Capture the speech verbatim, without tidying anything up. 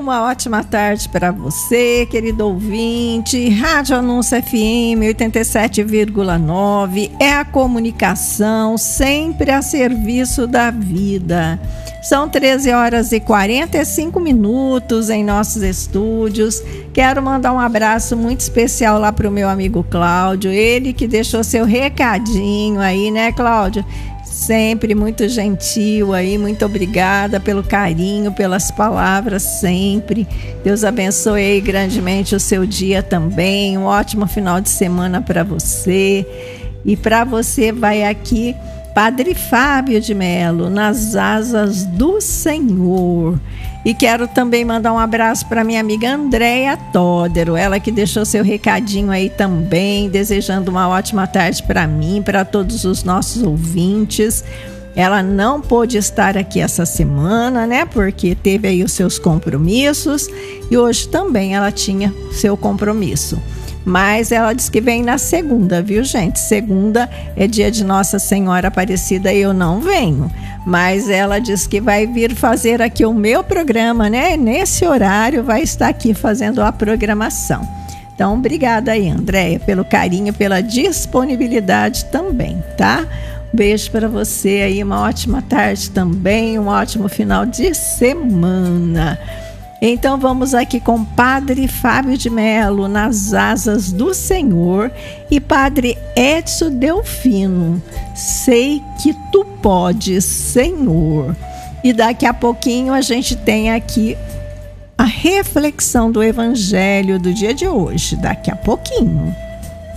uma ótima tarde para você, querido ouvinte. Rádio Anúncio F M oitenta e sete vírgula nove é a comunicação sempre a serviço da vida. São treze horas e quarenta e cinco minutos em nossos estúdios. Quero mandar um abraço muito especial lá para o meu amigo Cláudio, ele que deixou seu recadinho aí, né, Cláudio? Sempre muito gentil aí, muito obrigada pelo carinho, pelas palavras sempre. Deus abençoe aí grandemente o seu dia também. Um ótimo final de semana para você. E para você vai aqui Padre Fábio de Melo, nas asas do Senhor. E quero também mandar um abraço para minha amiga Andréia Tódero, ela que deixou seu recadinho aí também, desejando uma ótima tarde para mim, para todos os nossos ouvintes. Ela não pôde estar aqui essa semana, né, porque teve aí os seus compromissos e hoje também ela tinha seu compromisso. Mas ela diz que vem na segunda, viu, gente? Segunda é dia de Nossa Senhora Aparecida e eu não venho. Mas ela diz que vai vir fazer aqui o meu programa, né? Nesse horário vai estar aqui fazendo a programação. Então, obrigada aí, Andréia, pelo carinho, pela disponibilidade também, tá? Um beijo para você aí, uma ótima tarde também, um ótimo final de semana. Então vamos aqui com Padre Fábio de Melo, nas asas do Senhor, e Padre Edson Delfino, sei que tu podes, Senhor. E daqui a pouquinho a gente tem aqui a reflexão do Evangelho do dia de hoje, daqui a pouquinho.